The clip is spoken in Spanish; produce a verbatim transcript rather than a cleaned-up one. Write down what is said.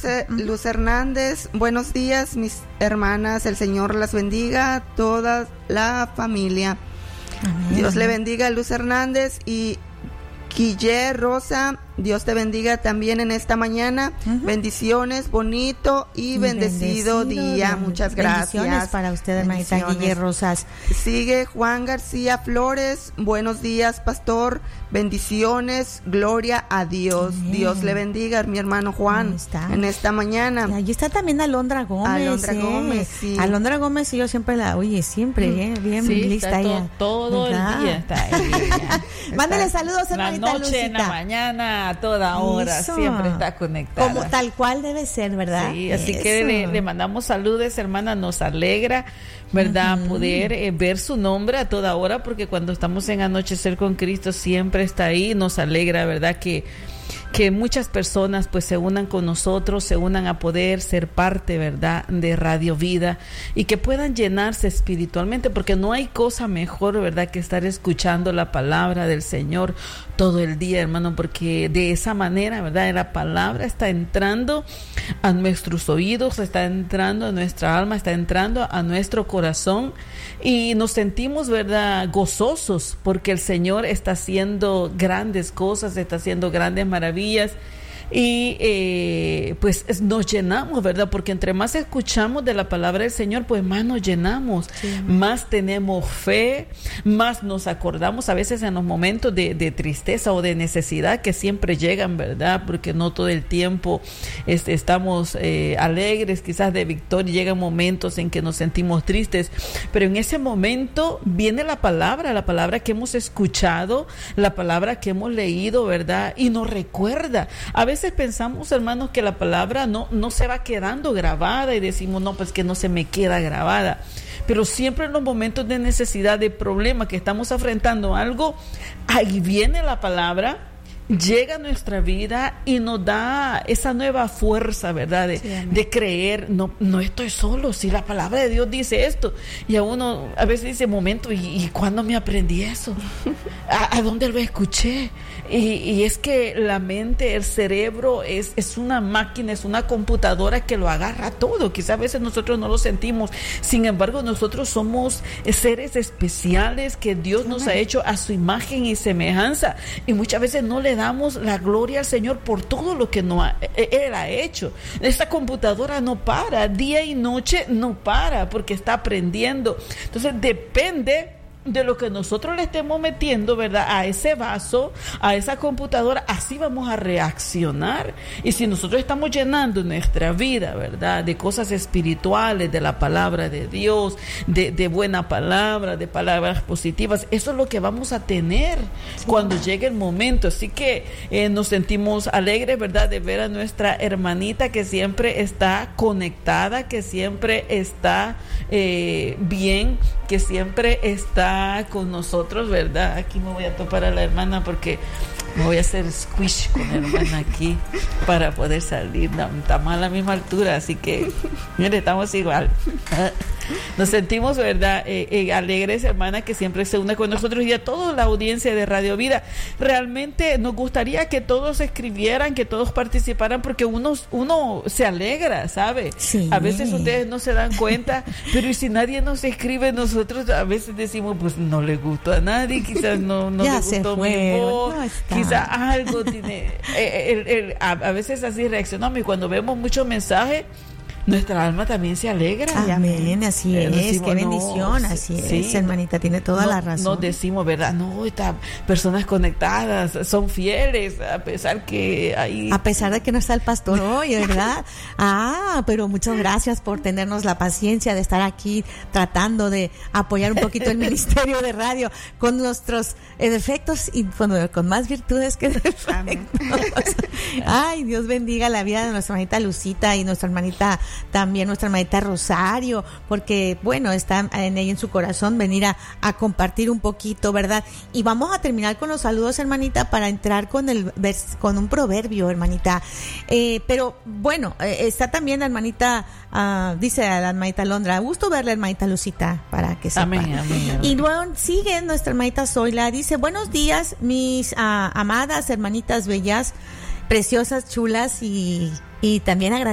uh-huh. Luz Hernández, buenos días mis hermanas, el Señor las bendiga, toda la familia. Amén. Dios le bendiga a Luz Hernández. Y Quille Rosa, Dios te bendiga también en esta mañana. Uh-huh. Bendiciones, bonito y, y bendecido, bendecido día. Ben- Muchas gracias. Bendiciones para usted, hermanita Quille Rosas. Sigue Juan García Flores. Buenos días, pastor. Bendiciones, gloria a Dios. Amén. Dios le bendiga, mi hermano Juan, en esta mañana. Y allí está también Alondra Gómez. Alondra eh. Gómez, sí. Alondra Gómez, yo siempre la oye, siempre, eh, bien sí, lista ella. Todo, todo el día está ella. Mándale saludos, hermanita La noche, Lucita. en la mañana, a toda hora, Eso. Siempre está conectada. Como tal cual debe ser, ¿verdad? Sí, así Eso. que le, le mandamos saludos, hermana, nos alegra, ¿verdad? Uh-huh. Poder eh, ver su nombre a toda hora, porque cuando estamos en Anochecer con Cristo siempre está ahí, nos alegra, ¿verdad? Que que muchas personas pues se unan con nosotros, se unan a poder ser parte, ¿verdad?, de Radio Vida, y que puedan llenarse espiritualmente, porque no hay cosa mejor, ¿verdad?, que estar escuchando la palabra del Señor todo el día, hermano, porque de esa manera, ¿verdad?, la palabra está entrando a nuestros oídos, está entrando a nuestra alma, está entrando a nuestro corazón, y nos sentimos, ¿verdad?, gozosos, porque el Señor está haciendo grandes cosas, está haciendo grandes maravillas, y eh, pues nos llenamos, ¿verdad? Porque entre más escuchamos de la palabra del Señor, pues más nos llenamos, sí. Más tenemos fe, más nos acordamos a veces en los momentos de, de tristeza o de necesidad que siempre llegan, ¿verdad? Porque no todo el tiempo este, estamos eh, alegres, quizás de victoria, llegan momentos en que nos sentimos tristes, pero en ese momento viene la palabra, la palabra que hemos escuchado, la palabra que hemos leído, ¿verdad? Y nos recuerda. A veces pensamos, hermanos, que la palabra no, no se va quedando grabada y decimos, no, pues que no se me queda grabada. Pero siempre en los momentos de necesidad, de problema, que estamos enfrentando algo, ahí viene la palabra, llega a nuestra vida y nos da esa nueva fuerza, ¿verdad? De, sí, de creer, no, no estoy solo, si la palabra de Dios dice esto. Y a uno a veces dice, momento, ¿y, y cuándo me aprendí eso? ¿A, a dónde lo escuché? Y, y es que la mente, el cerebro es, es una máquina, es una computadora que lo agarra todo. Quizás a veces nosotros no lo sentimos. Sin embargo, nosotros somos seres especiales que Dios nos ha hecho a su imagen y semejanza. Y muchas veces no le damos la gloria al Señor por todo lo que no ha, Él ha hecho. Esta computadora no para, día y noche no para, porque está aprendiendo. Entonces depende de lo que nosotros le estemos metiendo, ¿verdad?, a ese vaso, a esa computadora, así vamos a reaccionar. Y si nosotros estamos llenando nuestra vida, ¿verdad?, de cosas espirituales, de la palabra de Dios, de, de buena palabra, de palabras positivas, eso es lo que vamos a tener, sí, cuando llegue el momento. Así que eh, nos sentimos alegres, ¿verdad?, de ver a nuestra hermanita que siempre está conectada, que siempre está eh, bien, que siempre está con nosotros, ¿verdad? Aquí me voy a topar a la hermana porque me voy a hacer squish con la hermana aquí para poder salir. No, estamos a la misma altura, así que mire, estamos igual. Nos sentimos, ¿verdad?, eh, eh, alegres, hermana, que siempre se une con nosotros, y a toda la audiencia de Radio Vida. Realmente nos gustaría que todos escribieran, que todos participaran, porque uno, uno se alegra, ¿sabe? Sí. A veces ustedes no se dan cuenta, pero y si nadie nos escribe, nosotros a veces decimos, pues no le gustó a nadie, quizás no, no le gustó mi voz, no quizás algo tiene, eh, el, el, a, a veces así reaccionamos, y cuando vemos muchos mensajes, nuestra alma también se alegra. Amén, así eh, es, decimos, qué bendición, no, así sí, es, hermanita, tiene toda no, la razón. Nos decimos, ¿verdad? No, estas personas conectadas son fieles, a pesar que hay... A pesar de que no está el pastor hoy, ¿verdad? Ah, pero muchas gracias por tenernos la paciencia de estar aquí tratando de apoyar un poquito el ministerio de radio con nuestros eh, defectos y bueno, con más virtudes que defectos. Ay, Dios bendiga la vida de nuestra hermanita Lucita y nuestra hermanita también nuestra hermanita Rosario, porque bueno, está en ella, en su corazón, venir a, a compartir un poquito, ¿verdad? Y vamos a terminar con los saludos, hermanita, para entrar con el con un proverbio, hermanita. Eh, pero bueno, eh, está también la hermanita, uh, dice a la hermanita Londra, gusto verla, hermanita Lucita, para que sepa. Amén, amén, amén. Y luego sigue nuestra hermanita Zoila, dice, buenos días, mis uh, amadas hermanitas bellas, preciosas, chulas y, y también agradecidas.